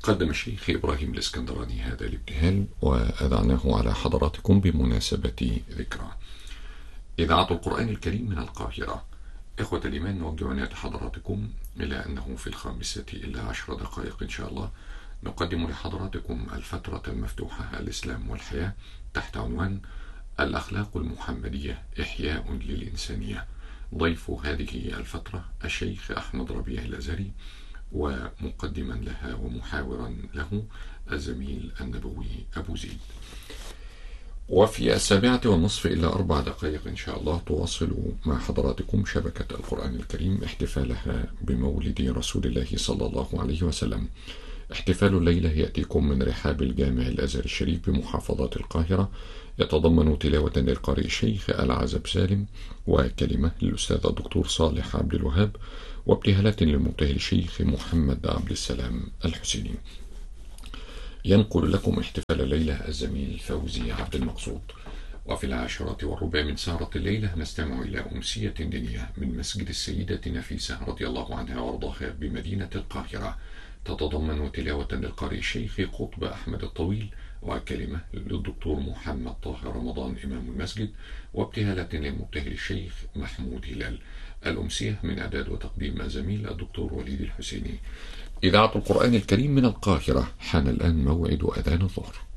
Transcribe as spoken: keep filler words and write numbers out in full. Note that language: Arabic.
قدم الشيخ إبراهيم الإسكندراني هذا الابتهال وأذعناه على حضراتكم بمناسبة ذكرى إذاعة القرآن الكريم من القاهرة. إخوة الإيمان، نوجه عناية حضراتكم إلى أنه في الخامسة إلا عشر دقائق إن شاء الله نقدم لحضراتكم الفترة المفتوحة الإسلام والحياة تحت عنوان الأخلاق المحمدية إحياء للإنسانية. ضيف هذه الفترة الشيخ أحمد ربيع الأزهري، ومقدما لها ومحاورا له الزميل النبوي أبو زيد. وفي السابعة والنصف إلى أربع دقائق إن شاء الله تواصل مع حضراتكم شبكة القرآن الكريم احتفالها بمولد رسول الله صلى الله عليه وسلم. احتفال الليلة يأتيكم من رحاب الجامع الأزهري الشريف بمحافظة القاهرة، يتضمن تلاوة للقارئ الشيخ العزب سالم وكلمة للأستاذ الدكتور صالح عبد الوهاب وابتهالات للمبتهل الشيخ محمد عبد السلام الحسيني. ينقل لكم احتفال الليلة الزميل فوزي عبد المقصود. وفي العاشرة والربع من سهرة الليلة نستمع إلى أمسية دينية من مسجد السيدة نفيسة رضي الله عنها وارضاها بمدينة القاهرة، تتضمن تلاوة للقارئ الشيخ قطب أحمد الطويل وكلمة للدكتور محمد طه رمضان إمام المسجد وابتهالات للمبتهل الشيخ محمود هلال. الأمسية من إعداد وتقديم الزميل الدكتور وليد الحسيني. إذاعة القرآن الكريم من القاهرة. حان الآن موعد أذان الظهر.